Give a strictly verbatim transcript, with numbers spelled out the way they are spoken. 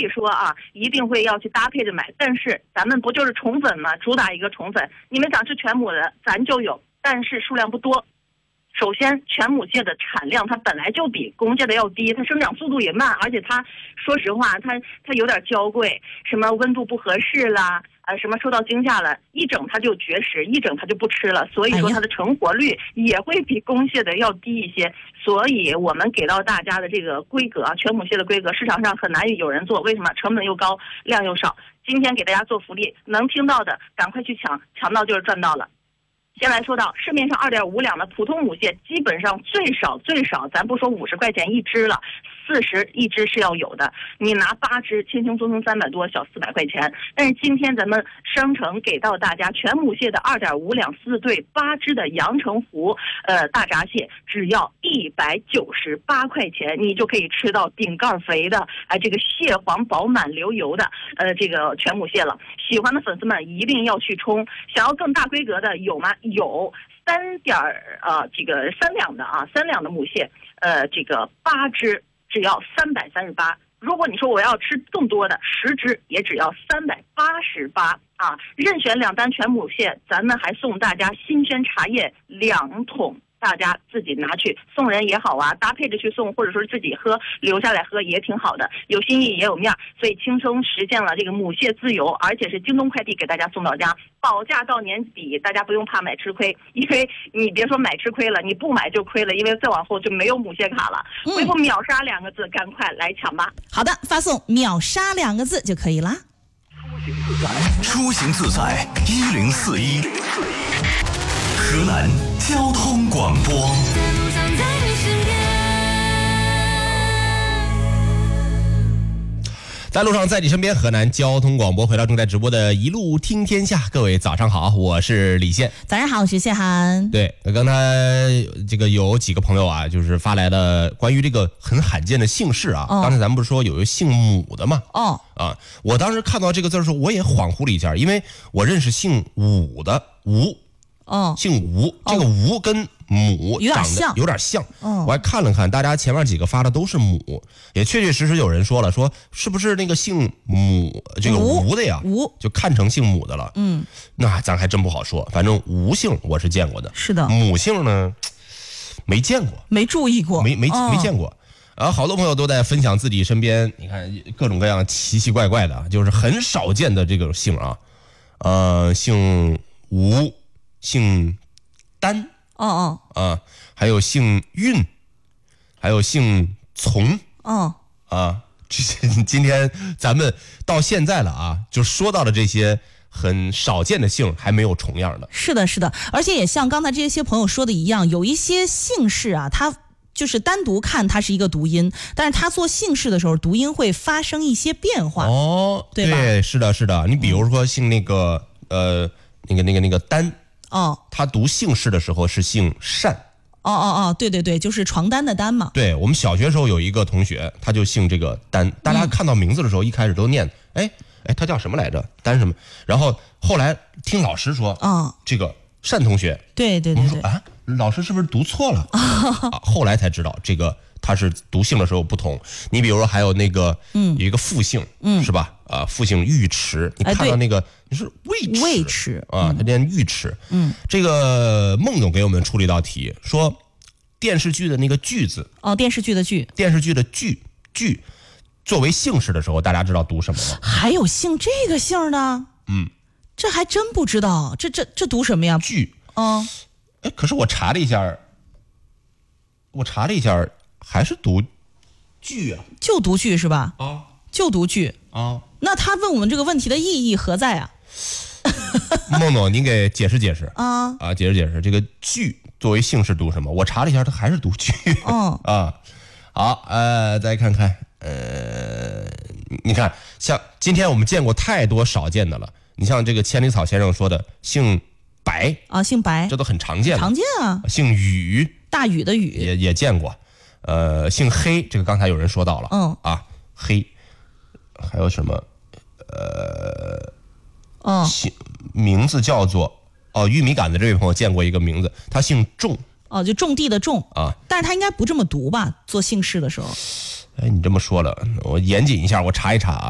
以说啊，一定会要去搭配着买。但是咱们不就是宠粉吗？主打一个宠粉，你们想吃全母的，咱就有，但是数量不多。首先，全母蟹的产量它本来就比公蟹的要低，它生长速度也慢，而且它说实话，它它有点娇贵，什么温度不合适啦，呃，什么受到惊吓了，一整它就绝食，一整它就不吃了，所以说它的成活率也会比公蟹的要低一些。所以我们给到大家的这个规格啊，全母蟹的规格，市场上很难有人做，为什么？成本又高，量又少。今天给大家做福利，能听到的赶快去抢，抢到就是赚到了。先来说到市面上二点五两的普通母蟹，基本上最少最少，咱不说五十块钱一只了，四十一只是要有的。你拿八只，轻轻松松三百多，小四百块钱。但是今天咱们商城给到大家全母蟹的二点五两四对八只的阳澄湖呃大闸蟹，只要一百九十八块钱，你就可以吃到顶盖肥的哎、呃、这个蟹黄饱满流油的呃这个全母蟹了。喜欢的粉丝们一定要去冲，想要更大规格的有吗？有三点呃这个三两的啊，三两的母蟹，呃这个八只只要三百三十八。如果你说我要吃更多的，十只也只要三百八十八啊。任选两单全母蟹，咱们还送大家新鲜茶叶两桶。大家自己拿去送人也好啊，搭配着去送，或者说自己喝留下来喝也挺好的，有心意也有面，所以轻松实现了这个母蟹自由，而且是京东快递给大家送到家，保价到年底，大家不用怕买吃亏，因为你别说买吃亏了，你不买就亏了，因为再往后就没有母蟹卡了。嗯、回复秒杀两个字，赶快来抢吧。 好的，发送秒杀两个字就可以啦。 出行自在一零四一，河南交通广播。 在路上，在你身边，河南交通广播回到正在直播的一路听天下，各位早上好，我是李现。 早上好，我是谢涵。 对，刚才这个有几个朋友啊，就是发来了关于这个很罕见的姓氏啊。哦、刚才咱们不是说有一个姓母的吗？哦，啊，我当时看到这个字的时候，我也恍惚了一下，因为我认识姓武的吴。哦，姓吴，这个吴跟母长得有点像，哦、我还看了看，大家前面几个发的都是母，也确确实实有人说了，说是不是那个姓母这个吴的呀？吴就看成姓母的了。嗯，那咱还真不好说，反正吴姓我是见过的， 是的， 母姓呢没见过， 没注意过， 没没、哦、没见过。然后好多朋友都在分享自己身边，你看各种各样奇奇怪怪的，就是很少见的这个姓啊，呃，姓吴。姓丹，哦哦，啊，还有姓运，还有姓从，哦，啊，今天咱们到现在了啊，就说到了这些很少见的姓，还没有重样的。 是的，是的，而且也像刚才这些朋友说的一样，有一些姓氏啊，它就是单独看它是一个读音，但是它做姓氏的时候，读音会发生一些变化。 哦， 对吧？ 对，是的，是的。你比如说姓那个、嗯、呃，那个那个那个丹。哦，他读姓氏的时候是姓单。 哦哦哦，对对对，就是床单的单嘛。 对，我们小学时候有一个同学，他就姓这个丹。大家看到名字的时候，嗯、一开始都念，哎哎，他叫什么来着？丹什么？然后后来听老师说，啊、哦，这个单同学， 对对对对， 啊，老师是不是读错了？啊，后来才知道这个。他是读姓的时候不同，你比如说还有那个，嗯，有一个复姓，嗯，是吧？啊，复姓尉迟，你看到那个，哎、你是尉迟， 尉迟啊，他念尉迟，嗯，这个孟总给我们出了一道题，说电视剧的那个剧字， 哦，电视剧的剧， 电视剧的剧剧，作为姓氏的时候，大家知道读什么吗？ 还有姓这个姓的，嗯，这还真不知道，这这这读什么呀？ 剧，嗯，哎，可是我查了一下，我查了一下。还是读剧啊， 就读剧是吧？啊，就读剧啊。那他问我们这个问题的意义何在啊？ 孟总，您给解释解释啊啊，解释解释这个剧作为姓氏读什么？我查了一下，他还是读剧。哦啊，好，呃，再看看，呃，你看，像今天我们见过太多少见的了。你像这个千里草先生说的姓白啊，姓白， 这都很常见， 常见啊。 姓宇， 大禹的禹也也见过。呃，姓黑，这个刚才有人说到了，嗯啊，黑，还有什么？呃，哦，姓名字叫做哦，玉米杆子这位朋友见过一个名字，他姓仲， 哦，就种地的种啊，但是他应该不这么读吧？做姓氏的时候， 哎，你这么说了，我严谨一下，我查一查啊。